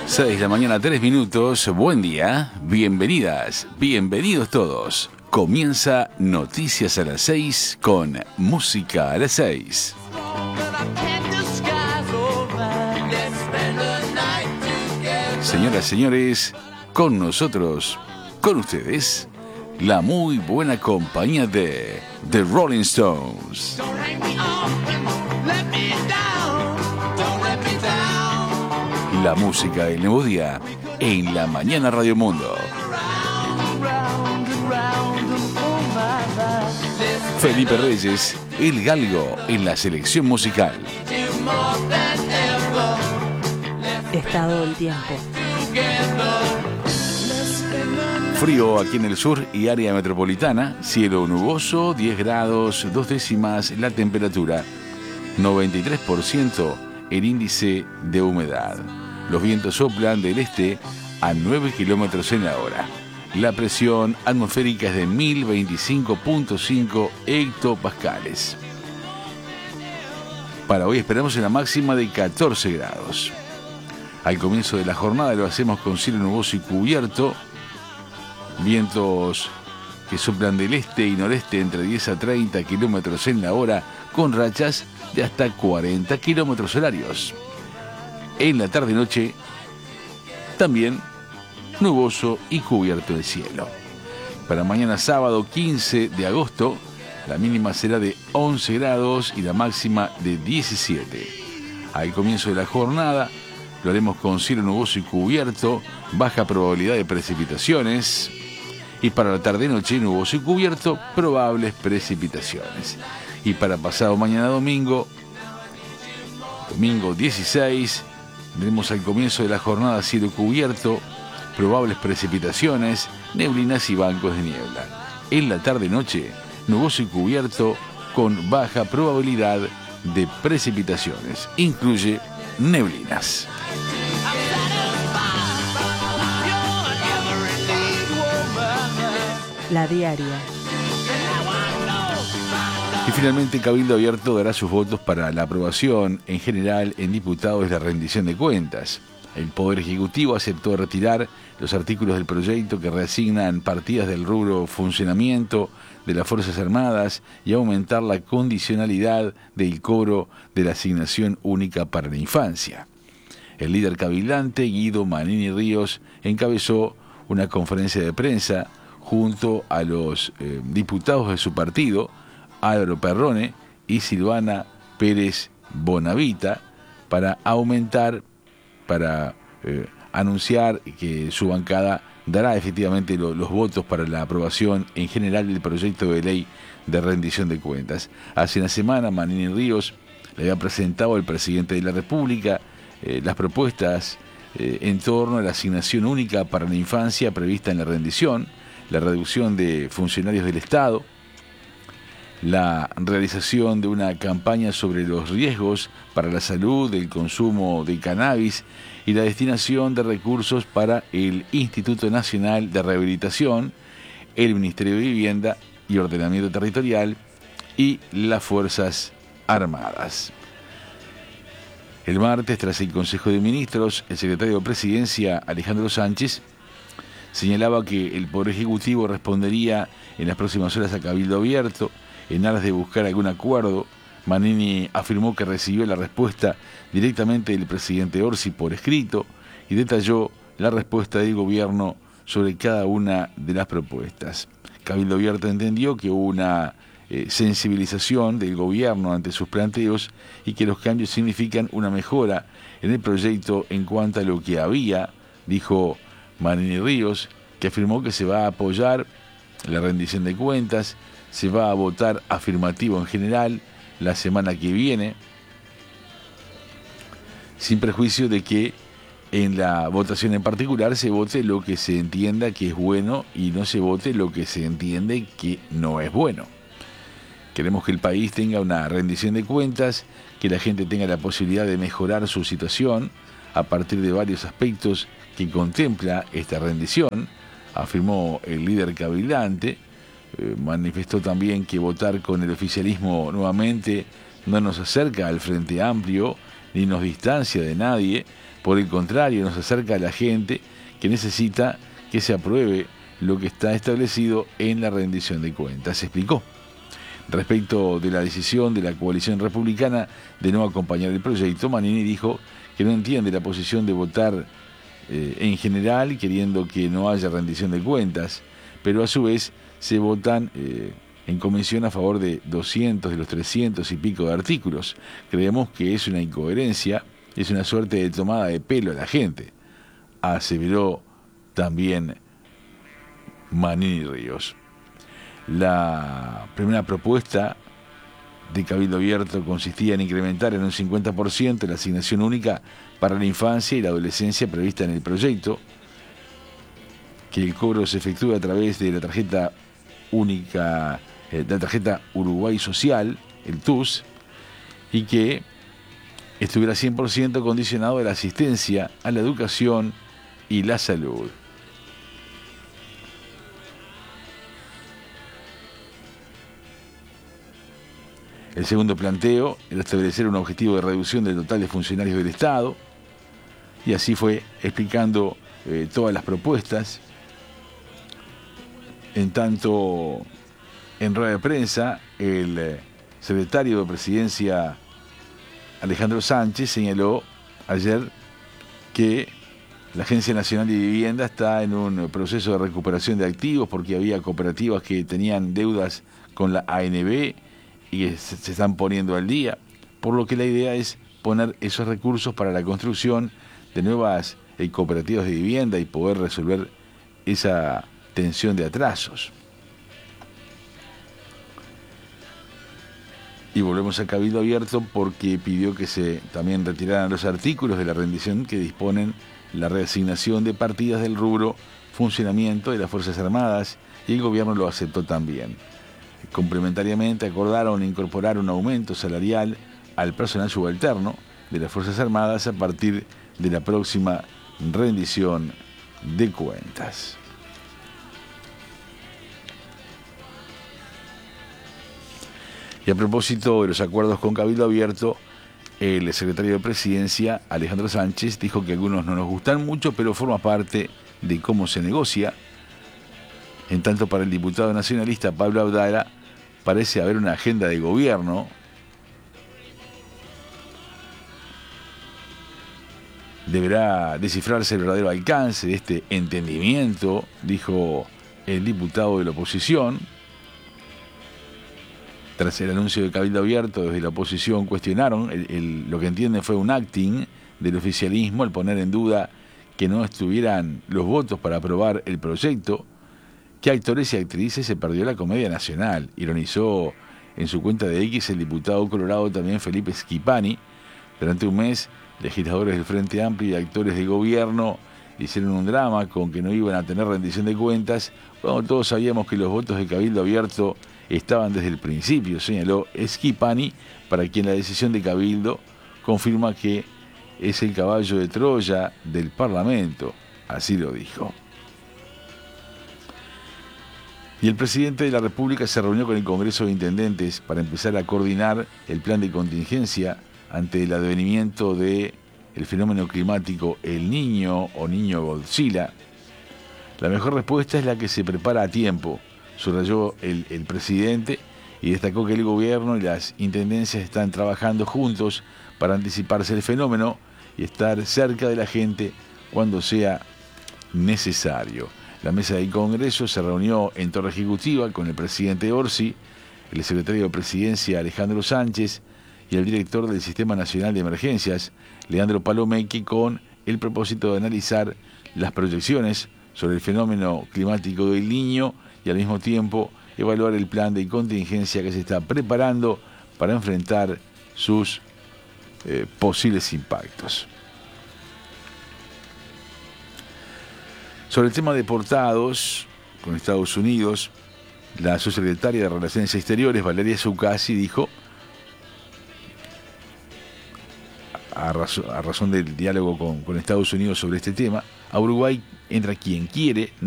6 de la mañana, 3 minutos. Buen día, bienvenidas, bienvenidos todos. Comienza Noticias a las 6 con Música a las 6. Señoras, señores, con nosotros, con ustedes, la muy buena compañía de The Rolling Stones. La música del nuevo día en la mañana Radio Mundo. Felipe Reyes, El Galgo en la selección musical. Estado del tiempo. Frío aquí en el sur y área metropolitana. Cielo nuboso, 10 grados, 2 décimas la temperatura. 93% el índice de humedad. Los vientos soplan del este a 9 kilómetros en la hora. La presión atmosférica es de 1025.5 hectopascales. Para hoy esperamos una máxima de 14 grados. Al comienzo de la jornada lo hacemos con cielo nuboso y cubierto. Vientos que soplan del este y noreste entre 10 a 30 kilómetros en la hora, con rachas de hasta 40 kilómetros horarios. En la tarde-noche, también nuboso y cubierto el cielo. Para mañana sábado 15 de agosto, la mínima será de 11 grados y la máxima de 17. Al comienzo de la jornada, lo haremos con cielo nuboso y cubierto, baja probabilidad de precipitaciones. Y para la tarde-noche, nuboso y cubierto, probables precipitaciones. Y para pasado mañana domingo 16, tendremos al comienzo de la jornada cielo cubierto, probables precipitaciones, neblinas y bancos de niebla. En la tarde-noche, nuboso y cubierto con baja probabilidad de precipitaciones. Incluye neblinas. La diaria. Y finalmente, Cabildo Abierto dará sus votos para la aprobación en general en diputados de la rendición de cuentas. El Poder Ejecutivo aceptó retirar los artículos del proyecto que reasignan partidas del rubro funcionamiento de las Fuerzas Armadas y aumentar la condicionalidad del cobro de la asignación única para la infancia. El líder cabildante, Guido Manini Ríos, encabezó una conferencia de prensa junto a los diputados de su partido, Álvaro Perrone y Silvana Pérez Bonavita, para anunciar que su bancada dará efectivamente los votos para la aprobación en general del proyecto de ley de rendición de cuentas. Hace una semana, Manini Ríos le había presentado al presidente de la República las propuestas en torno a la asignación única para la infancia prevista en la rendición, la reducción de funcionarios del Estado, la realización de una campaña sobre los riesgos para la salud del consumo de cannabis y la destinación de recursos para el Instituto Nacional de Rehabilitación, el Ministerio de Vivienda y Ordenamiento Territorial y las Fuerzas Armadas. El martes, tras el Consejo de Ministros, el secretario de Presidencia, Alejandro Sánchez, señalaba que el Poder Ejecutivo respondería en las próximas horas a Cabildo Abierto en aras de buscar algún acuerdo. Manini afirmó que recibió la respuesta directamente del presidente Orsi por escrito y detalló la respuesta del gobierno sobre cada una de las propuestas. Cabildo Abierto entendió que hubo una sensibilización del gobierno ante sus planteos y que los cambios significan una mejora en el proyecto en cuanto a lo que había, dijo Manini Ríos, que afirmó que se va a apoyar la rendición de cuentas, se va a votar afirmativo en general la semana que viene, sin prejuicio de que en la votación en particular se vote lo que se entienda que es bueno y no se vote lo que se entiende que no es bueno. Queremos que el país tenga una rendición de cuentas, que la gente tenga la posibilidad de mejorar su situación a partir de varios aspectos que contempla esta rendición, afirmó el líder cabildante. Manifestó también que votar con el oficialismo nuevamente no nos acerca al Frente Amplio ni nos distancia de nadie, por el contrario, nos acerca a la gente que necesita que se apruebe lo que está establecido en la rendición de cuentas, explicó. Respecto de la decisión de la coalición republicana de no acompañar el proyecto, Manini dijo que no entiende la posición de votar en general, queriendo que no haya rendición de cuentas, pero a su vez se votan en comisión a favor de 200 de los 300 y pico de artículos. Creemos que es una incoherencia, es una suerte de tomada de pelo a la gente, aseveró también Manini Ríos. La primera propuesta de Cabildo Abierto consistía en incrementar en un 50% la asignación única para la infancia y la adolescencia prevista en el proyecto, que el cobro se efectúe a través de la tarjeta única, la tarjeta Uruguay Social, el TUS, y que estuviera 100% condicionado a la asistencia, a la educación y la salud. El segundo planteo era establecer un objetivo de reducción del total de funcionarios del Estado, y así fue explicando todas las propuestas. En tanto, en rueda de prensa, el secretario de Presidencia, Alejandro Sánchez, señaló ayer que la Agencia Nacional de Vivienda está en un proceso de recuperación de activos porque había cooperativas que tenían deudas con la ANB y que se están poniendo al día, por lo que la idea es poner esos recursos para la construcción de nuevas cooperativas de vivienda y poder resolver esa tensión de atrasos. Y volvemos a Cabildo Abierto porque pidió que se también retiraran los artículos de la rendición que disponen la reasignación de partidas del rubro funcionamiento de las Fuerzas Armadas, y el gobierno lo aceptó también. Complementariamente acordaron incorporar un aumento salarial al personal subalterno de las Fuerzas Armadas a partir de la próxima rendición de cuentas. Y a propósito de los acuerdos con Cabildo Abierto, el secretario de Presidencia, Alejandro Sánchez, dijo que algunos no nos gustan mucho, pero forma parte de cómo se negocia. En tanto, para el diputado nacionalista Pablo Abdala, parece haber una agenda de gobierno. Deberá descifrarse el verdadero alcance de este entendimiento, dijo el diputado de la oposición. Tras el anuncio de Cabildo Abierto, desde la oposición cuestionaron, lo que entienden fue un acting del oficialismo al poner en duda que no estuvieran los votos para aprobar el proyecto. ¿Qué actores y actrices se perdió la comedia nacional?, ironizó en su cuenta de X el diputado colorado también Felipe Schipani. Durante un mes, legisladores del Frente Amplio y actores de gobierno hicieron un drama con que no iban a tener rendición de cuentas, cuando todos sabíamos que los votos de Cabildo Abierto estaban desde el principio, señaló Schipani, para quien la decisión de Cabildo confirma que es el caballo de Troya del Parlamento, así lo dijo. Y el presidente de la República se reunió con el Congreso de Intendentes para empezar a coordinar el plan de contingencia ante el advenimiento del fenómeno climático El Niño o Niño Godzilla. La mejor respuesta es la que se prepara a tiempo, subrayó el presidente, y destacó que el gobierno y las intendencias están trabajando juntos para anticiparse el fenómeno y estar cerca de la gente cuando sea necesario. La mesa del Congreso se reunió en Torre Ejecutiva con el presidente Orsi, el secretario de Presidencia Alejandro Sánchez y el director del Sistema Nacional de Emergencias, Leandro Palomeque, con el propósito de analizar las proyecciones sobre el fenómeno climático del Niño y al mismo tiempo evaluar el plan de contingencia que se está preparando para enfrentar sus posibles impactos. Sobre el tema de deportados con Estados Unidos, la subsecretaria de Relaciones Exteriores, Valeria Zuccasi, dijo, a razón del diálogo con Estados Unidos sobre este tema, a Uruguay entra quien quiere.